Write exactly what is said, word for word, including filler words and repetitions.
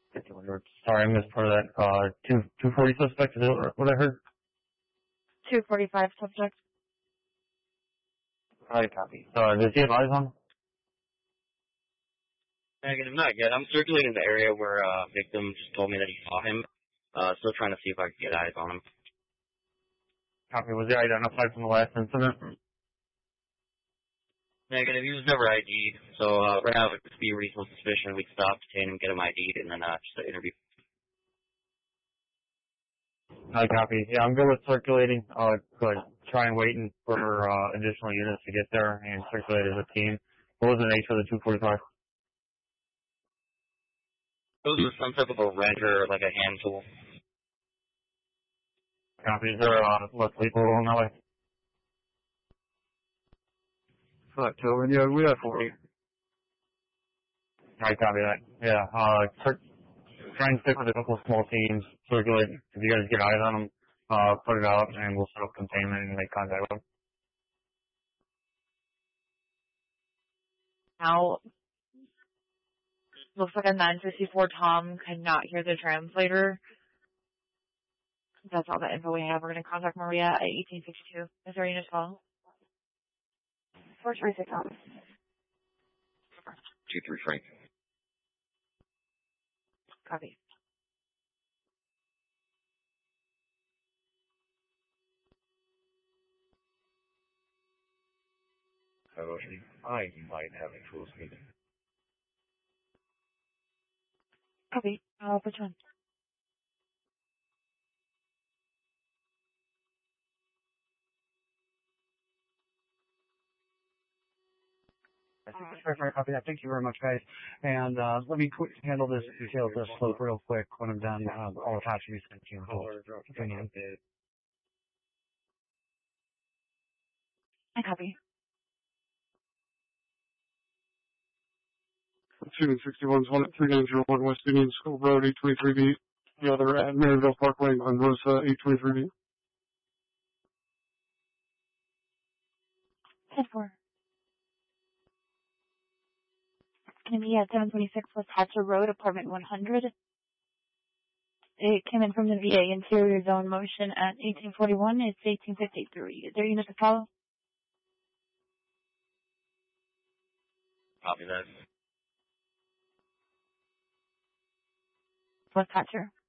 Sorry, I missed part of that. Uh, two two forty suspect. Is that what I heard? two forty-five subject. I copy. Uh, does he have eyes on? Negative, not yet. I'm circulating the area where uh victim just told me that he saw him. Uh, still trying to see if I can get eyes on him. Copy. Was he identified from the last incident? Negative. He was never I D'd. So uh, right now, if it could be reasonable suspicion, we'd stop, detain him, get him I D'd, and then uh, just an interview. I copy. Yeah, I'm good with circulating. Uh, good. Try and waiting for uh, additional units to get there and circulate as a team. What was the nature of the two forty-five? It was some type of a wrench or like a hand tool. Copy. Is there uh, less lethal on that way? October, yeah, we have forty. I copy that. Yeah, uh, cir- try and stick with a couple of small teams, circulate. If you guys get eyes on them, uh, put it out, and we'll set up containment and make contact with them. Now, looks like a nine fifty-four Tom cannot hear the translator. That's all the info we have. We're going to contact Maria at eighteen fifty-two. Is there a unit call? four twenty-six Tom. two three Frank. Copy. Hello, I might have a close meeting. Copy. Uh, which one? Sorry for copy that. Thank you very much, guys. And uh, let me quick handle this detail of this slope real quick when I'm done. Um, I'll attach these to you. I copy. Student sixty-one, one at three nine zero one West Indian School Road, eight twenty-three B. The other at Maryville Parkway on Rosa, eight twenty-three B. ten four. Enemy at seven twenty-six West Hatcher Road, apartment one hundred. It came in from the V A interior zone motion at eighteen forty-one. It's eighteen fifty-three. Is there a unit to follow? Copy that. West Hatcher.